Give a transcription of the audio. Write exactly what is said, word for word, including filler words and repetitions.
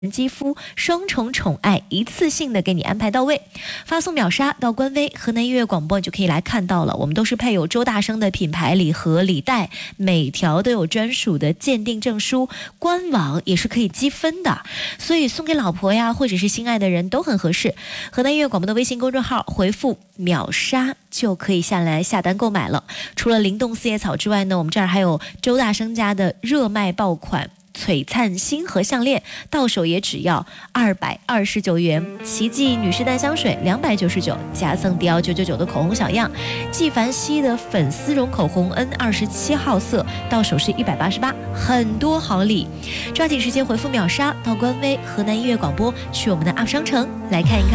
肌肤双重宠爱，一次性的给你安排到位。发送秒杀到官微河南音乐广播，你就可以来看到了。我们都是配有周大生的品牌礼盒礼袋，每条都有专属的鉴定证书，官网也是可以积分的，所以送给老婆呀，或者是心爱的人都很合适。河南音乐广播的微信公众号回复秒杀就可以下来下单购买了。除了灵动四叶草之外呢，我们这儿还有周大生家的热卖爆款璀璨星河项链，到手也只要二百二十九元。奇迹女士淡香水两百九十九，加赠迪奥九九九的口红小样。纪梵希的粉丝绒口红 N 二十七号色，到手是一百八十八，很多好礼。抓紧时间回复秒杀到官微河南音乐广播，去我们的 App 商城来看一看。